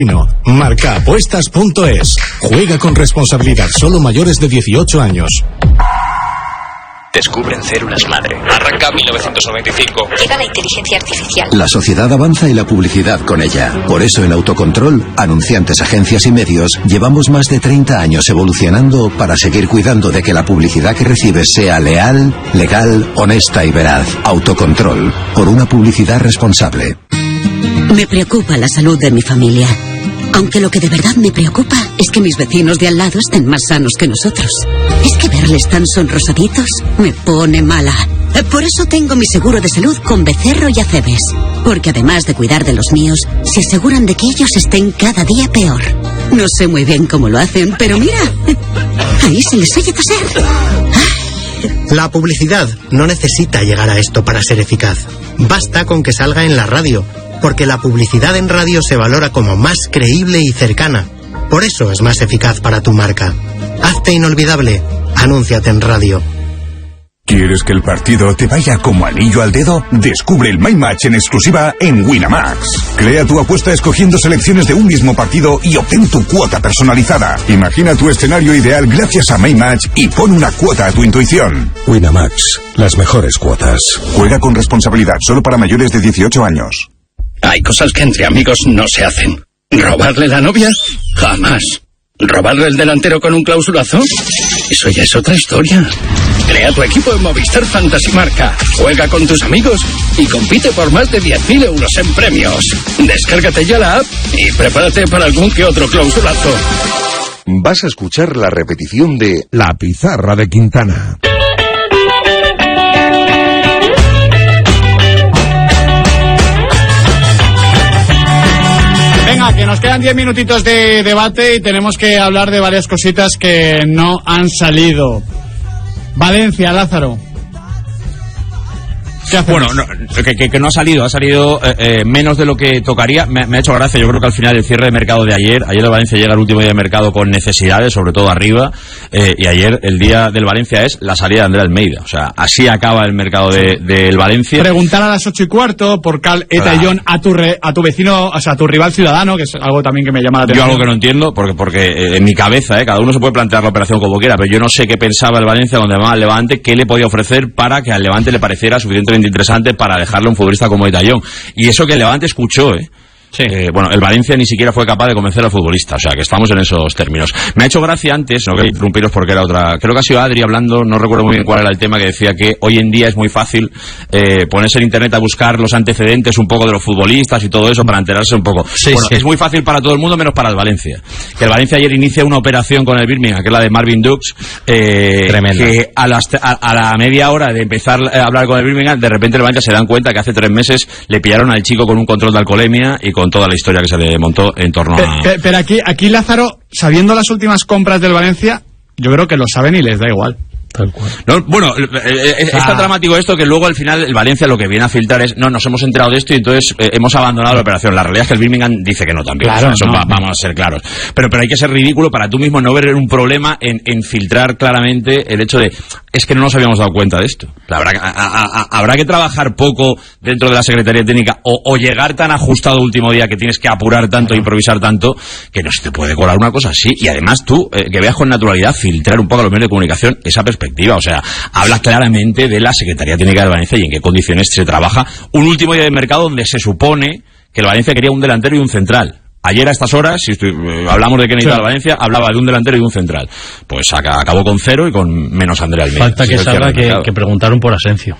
Marcaapuestas.es. Juega con responsabilidad. Solo mayores de 18 años. Descubren células madre. Arranca 1995. Llega la inteligencia artificial. La sociedad avanza y la publicidad con ella. Por eso en Autocontrol, anunciantes, agencias y medios, llevamos más de 30 años evolucionando para seguir cuidando de que la publicidad que recibes sea leal, legal, honesta y veraz. Autocontrol. Por una publicidad responsable. Me preocupa la salud de mi familia. Aunque lo que de verdad me preocupa es que mis vecinos de al lado estén más sanos que nosotros. Es que verles tan sonrosaditos me pone mala. Por eso tengo mi seguro de salud con Becerro y Acebes. Porque además de cuidar de los míos, se aseguran de que ellos estén cada día peor. No sé muy bien cómo lo hacen, pero mira, ahí se les oye toser. La publicidad no necesita llegar a esto para ser eficaz. Basta con que salga en la radio, porque la publicidad en radio se valora como más creíble y cercana. Por eso es más eficaz para tu marca. Hazte inolvidable. Anúnciate en radio. ¿Quieres que el partido te vaya como anillo al dedo? Descubre el My Match en exclusiva en Winamax. Crea tu apuesta escogiendo selecciones de un mismo partido y obtén tu cuota personalizada. Imagina tu escenario ideal gracias a My Match y pon una cuota a tu intuición. Winamax, las mejores cuotas. Juega con responsabilidad, solo para mayores de 18 años. Hay cosas que entre amigos no se hacen. ¿Robarle la novia? Jamás. ¿Robarle el delantero con un clausulazo? Eso ya es otra historia. Crea tu equipo en Movistar Fantasy Marca. Juega con tus amigos y compite por más de 10.000 euros en premios. Descárgate ya la app y prepárate para algún que otro clausulazo. Vas a escuchar la repetición de La Pizarra de Quintana. Venga, que nos quedan 10 minutitos de debate y tenemos que hablar de varias cositas que no han salido. Valencia, Lázaro. Bueno, que no ha salido menos de lo que tocaría. Me ha hecho gracia, yo creo que al final el cierre de mercado de ayer el Valencia llega al último día de mercado con necesidades, sobre todo arriba, y ayer el día del Valencia es la salida de André Almeida, o sea, así acaba el mercado del Valencia. Preguntar a las 8:15 por Cal Etayón a tu vecino, o sea, a tu rival Ciudadano, que es algo también que me llama la atención. Yo algo que no entiendo, porque en mi cabeza, cada uno se puede plantear la operación como quiera, pero yo no sé qué pensaba el Valencia cuando llamaba al Levante, qué le podía ofrecer para que al Levante le pareciera suficientemente interesante para dejarle un futbolista como Etayón. Y eso que el Levante escuchó, Sí. Bueno, el Valencia ni siquiera fue capaz de convencer al futbolista, o sea, que estamos en esos términos. Me ha hecho gracia antes, no quería interrumpiros porque era otra, creo que ha sido Adri hablando, no recuerdo muy bien cuál era el tema, que decía que hoy en día es muy fácil ponerse en internet a buscar los antecedentes un poco de los futbolistas y todo eso para enterarse un poco. Sí, bueno, sí. Es muy fácil para todo el mundo menos para el Valencia. Que el Valencia ayer inicia una operación con el Birmingham, que es la de Marvin Dukes, que a la media hora de empezar a hablar con el Birmingham, de repente el Valencia se dan cuenta que hace 3 meses le pillaron al chico con un control de alcoholemia y con toda la historia que se le montó en torno a... Pero aquí Lázaro, sabiendo las últimas compras del Valencia, yo creo que lo saben y les da igual. Tal cual. No, bueno, es tan dramático esto que luego al final el Valencia lo que viene a filtrar es, no, nos hemos enterado de esto y entonces hemos abandonado la operación. La realidad es que el Birmingham dice que no también. Claro, eso vamos a ser claros. Pero hay que ser ridículo para tú mismo no ver un problema en filtrar claramente el hecho de, es que no nos habíamos dado cuenta de esto. Habrá que trabajar poco dentro de la Secretaría Técnica o llegar tan ajustado último día que tienes que apurar tanto, improvisar tanto, que no se te puede colar una cosa así. Y además tú, que veas con naturalidad, filtrar un poco a los medios de comunicación esa perspectiva. O sea, habla claramente de la Secretaría Técnica del Valencia y en qué condiciones se trabaja. Un último día de mercado donde se supone que el Valencia quería un delantero y un central. Ayer a estas horas, si hablamos de que necesitaba el Valencia, hablaba de un delantero y un central. Pues acabó con 0 y con menos André Almeida. Falta que salga que preguntaron por Asencio.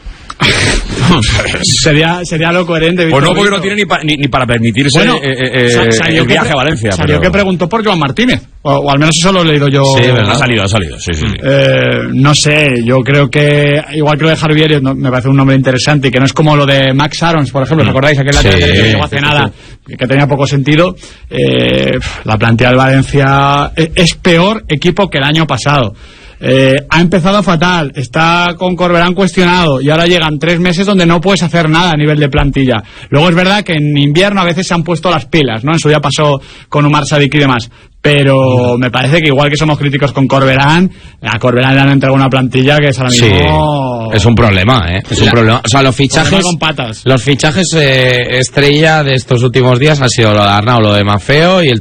sería lo coherente. Pues no, porque no tiene ni para permitirse el viaje a Valencia. Salió que preguntó por Joan Martínez, o al menos eso lo he leído yo. Sí, ¿verdad? Ha salido, sí. No sé, yo creo que igual que lo de Javier me parece un nombre interesante y que no es como lo de Max Arons, por ejemplo. ¿Os acordáis? Aquel lateral que llegó hace nada, que tenía poco sentido. La plantilla del Valencia es peor equipo que el año pasado. ha empezado fatal, está con Corberán cuestionado y ahora llegan 3 meses donde no puedes hacer nada a nivel de plantilla. Luego es verdad que en invierno a veces se han puesto las pilas, ¿no? En su día pasó con Umar Sadik y demás. Pero me parece que igual que somos críticos con Corberán, a Corberán le han entregado una plantilla que es ahora mismo... Sí, es un problema, Es un problema. O sea, los fichajes... con patas. Los fichajes estrella de estos últimos días han sido lo de Arnau, lo de Maffeo y el